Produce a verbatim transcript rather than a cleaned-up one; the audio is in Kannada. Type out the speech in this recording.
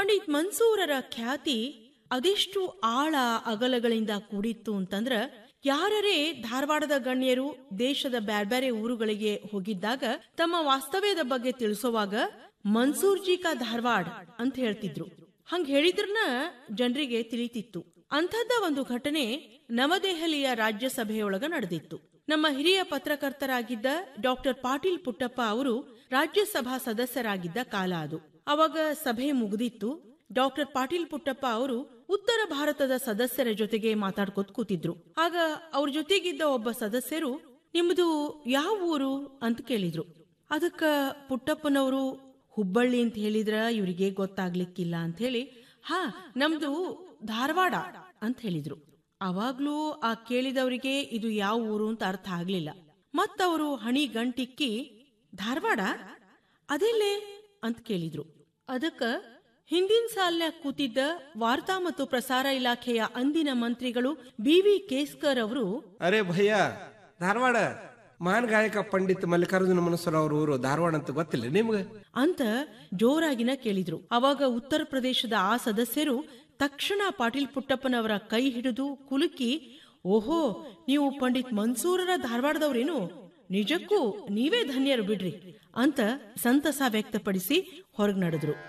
ಪಂಡಿತ್ ಮನ್ಸೂರರ ಖ್ಯಾತಿ ಅದೆಷ್ಟು ಆಳ ಅಗಲಗಳಿಂದ ಕೂಡಿತ್ತು ಅಂತಂದ್ರ, ಯಾರರೇ ಧಾರವಾಡದ ಗಣ್ಯರು ದೇಶದ ಬ್ಯಾರ್ಬ್ಯಾರೆ ಊರುಗಳಿಗೆ ಹೋಗಿದ್ದಾಗ ತಮ್ಮ ವಾಸ್ತವ್ಯದ ಬಗ್ಗೆ ತಿಳಿಸುವಾಗ ಮನ್ಸೂರ್ಜಿ ಕಾ ಧಾರವಾಡ ಅಂತ ಹೇಳ್ತಿದ್ರು. ಹಂಗ ಹೇಳಿದ್ರನ ಜನರಿಗೆ ತಿಳಿತಿತ್ತು. ಅಂಥದ್ದ ಒಂದು ಘಟನೆ ನವದೆಹಲಿಯ ರಾಜ್ಯಸಭೆಯೊಳಗ ನಡೆದಿತ್ತು. ನಮ್ಮ ಹಿರಿಯ ಪತ್ರಕರ್ತರಾಗಿದ್ದ ಡಾಕ್ಟರ್ ಪಾಟೀಲ್ ಪುಟ್ಟಪ್ಪ ಅವರು ರಾಜ್ಯಸಭಾ ಸದಸ್ಯರಾಗಿದ್ದ ಕಾಲ ಅದು. ಅವಾಗ ಸಭೆ ಮುಗಿದಿತ್ತು. ಡಾಕ್ಟರ್ ಪಾಟೀಲ್ ಪುಟ್ಟಪ್ಪ ಅವರು ಉತ್ತರ ಭಾರತದ ಸದಸ್ಯರ ಜೊತೆಗೆ ಮಾತಾಡ್ಕೋತ ಕೂತಿದ್ರು. ಆಗ ಅವ್ರ ಜೊತೆಗಿದ್ದ ಒಬ್ಬ ಸದಸ್ಯರು, ನಿಮ್ದು ಯಾವ ಊರು ಅಂತ ಕೇಳಿದ್ರು. ಅದಕ್ಕ ಪುಟ್ಟಪ್ಪನವರು ಹುಬ್ಬಳ್ಳಿ ಅಂತ ಹೇಳಿದ್ರ ಇವರಿಗೆ ಗೊತ್ತಾಗ್ಲಿಕ್ಕಿಲ್ಲ ಅಂತ ಹೇಳಿ, ಹಾ ನಮ್ದು ಧಾರವಾಡ ಅಂತ ಹೇಳಿದ್ರು. ಅವಾಗ್ಲೂ ಆ ಕೇಳಿದವರಿಗೆ ಇದು ಯಾವ ಊರು ಅಂತ ಅರ್ಥ ಆಗ್ಲಿಲ್ಲ. ಮತ್ತವರು ಹಣಿ ಗಂಟಿಕ್ಕಿ, ಧಾರವಾಡ ಅದೆಲ್ಲೇ ಅಂತ ಕೇಳಿದ್ರು. ಅದಕ್ಕ ಹಿಂದಿನ ಸಾಲ್ನ್ಯಾಗ ಕೂತಿದ್ದ ವಾರ್ತಾ ಮತ್ತು ಪ್ರಸಾರ ಇಲಾಖೆಯ ಅಂದಿನ ಮಂತ್ರಿಗಳು ಬಿ ವಿ ಕೇಸ್ಕರ್ ಅವರು, ಅರೆ ಭಯ್ಯ, ಧಾರವಾಡ ಮಹಾನ್ ಗಾಯಕ ಪಂಡಿತ್ ಮಲ್ಲಿಕಾರ್ಜುನ ಮನಸೂರ್ ಅವ್ರ ಊರು ಧಾರವಾಡ ಅಂತ ಗೊತ್ತಿಲ್ಲ ನಿಮ್ಗೆ ಅಂತ ಜೋರಾಗಿನ ಕೇಳಿದ್ರು. ಅವಾಗ ಉತ್ತರ ಪ್ರದೇಶದ ಆ ಸದಸ್ಯರು ತಕ್ಷಣ ಪಾಟೀಲ್ ಪುಟ್ಟಪ್ಪನವರ ಕೈ ಹಿಡಿದು ಕುಲುಕಿ, ಓಹೋ, ನೀವು ಪಂಡಿತ್ ಮನ್ಸೂರರ ಧಾರವಾಡದವ್ರೇನು, ನಿಜಕ್ಕೂ ನೀವೇ ಧನ್ಯರು ಬಿಡ್ರಿ ಅಂತ ಸಂತಸ ವ್ಯಕ್ತಪಡಿಸಿ ಹೊರಗ್ ನಡೆದ್ರು.